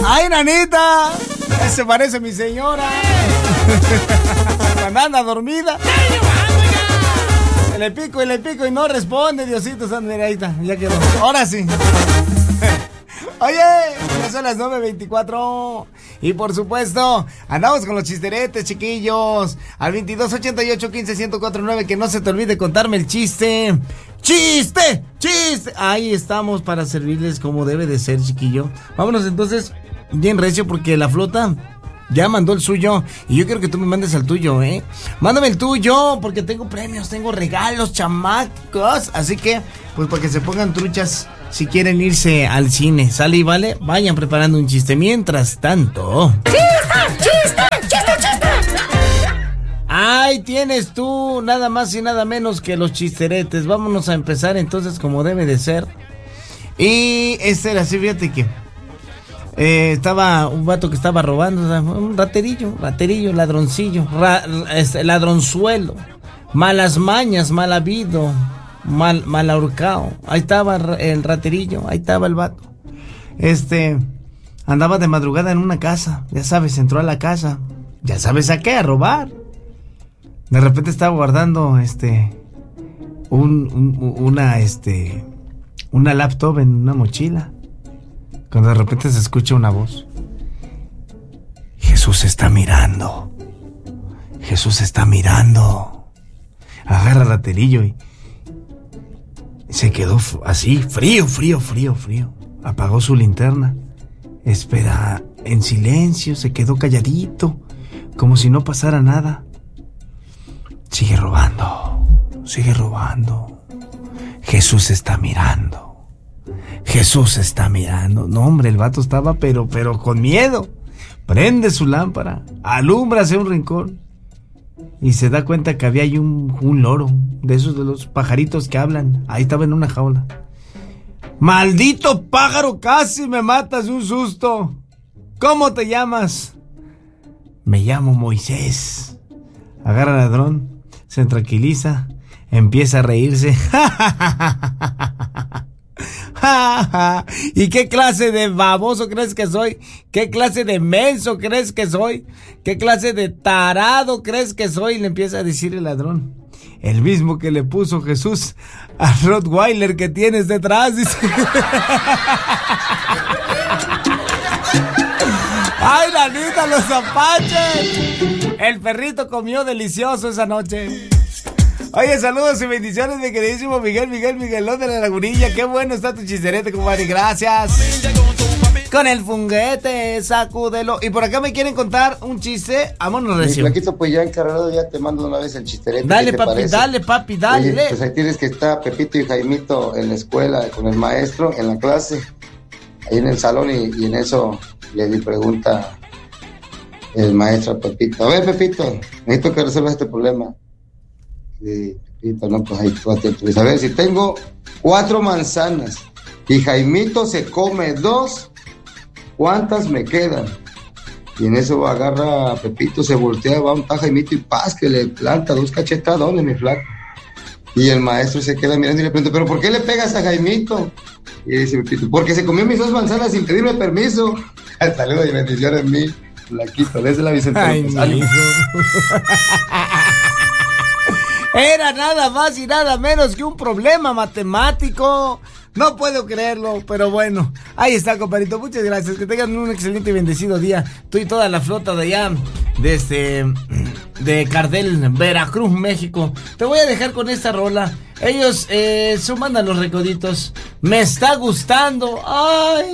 ¡Ay, nanita! Se parece a mi señora. La nana dormida. Le pico y no responde, Diosito Santo. Mira, ahí está, ya quedó. Ahora sí. Oye, ya son las 9:24. Y por supuesto, andamos con los chisteretes, chiquillos. Al 2288-15-1049. Que no se te olvide contarme el chiste. ¡Chiste! ¡Chiste! Ahí estamos para servirles como debe de ser, chiquillo. Vámonos entonces, bien recio, porque la flota ya mandó el suyo. Y yo quiero que tú me mandes el tuyo, ¿eh? Mándame el tuyo, porque tengo premios, tengo regalos, chamacos. Así que, pues para que se pongan truchas si quieren irse al cine. ¿Sale y vale? Vayan preparando un chiste. Mientras tanto... ¡Chiste! ¡Chiste! ¡Chiste! ¡Chiste! Ahí tienes tú, nada más y nada menos que los chisteretes. Vámonos a empezar entonces como debe de ser. Y este era así, fíjate que... estaba un vato que estaba robando, un raterillo, ladroncillo, ladronzuelo, malas mañas, mal habido, mal ahorcado. Ahí estaba el raterillo, ahí estaba el vato. Andaba de madrugada en una casa, ya sabes, entró a la casa, ya sabes a qué, a robar. De repente estaba guardando una laptop en una mochila. Cuando de repente se escucha una voz. Jesús está mirando. Jesús está mirando. Agarra el raterillo y se quedó así, frío. Apagó su linterna. Espera en silencio, se quedó calladito, como si no pasara nada. Sigue robando. Jesús está mirando. Jesús está mirando. No, hombre, el vato estaba pero con miedo. Prende su lámpara, alumbra hacia un rincón y se da cuenta que había ahí un loro, de esos de los pajaritos que hablan. Ahí estaba en una jaula. ¡Maldito pájaro! Casi me matas de un susto. ¿Cómo te llamas? Me llamo Moisés. Agarra al ladrón, se tranquiliza, empieza a reírse. ¿Y qué clase de baboso crees que soy? ¿Qué clase de menso crees que soy? ¿Qué clase de tarado crees que soy? Le empieza a decir el ladrón. El mismo que le puso Jesús a Rottweiler que tienes detrás, dice. ¡Ay, nanita, los apaches! El perrito comió delicioso esa noche. Oye, saludos y bendiciones, mi queridísimo Miguelón de la Lagunilla. Qué bueno está tu chisterete, compadre. Gracias. Con el funguete, sacúdelo. Y por acá me quieren contar un chiste. Vámonos, recio. Mi Flaquito, pues ya encargado, ya te mando una vez el chisterete. Dale, papi, dale. Oye, pues ahí tienes que estar Pepito y Jaimito en la escuela con el maestro, en la clase, ahí en el salón, y en eso le di pregunta el maestro a Pepito. A ver, Pepito, necesito que resuelvas este problema. Sí, Pepito, no, pues ahí tú atento. Pues a ver, si tengo 4 manzanas y Jaimito se come 2, ¿cuántas me quedan? Y en eso agarra a Pepito, se voltea, va a Jaimito y paz, que le planta 2 cachetadones, mi flaco. Y el maestro se queda mirando y le pregunta, ¿pero por qué le pegas a Jaimito? Y dice Pepito, porque se comió mis 2 manzanas sin pedirme permiso. Saludos y bendiciones en mí, flaquito, desde la Vicente. Ay, era nada más y nada menos que un problema matemático. No puedo creerlo, pero bueno. Ahí está, compadrito. Muchas gracias. Que tengan un excelente y bendecido día. Tú y toda la flota de allá, de Cardel, Veracruz, México. Te voy a dejar con esta rola. Ellos suman a los recoditos. Me está gustando. Ay.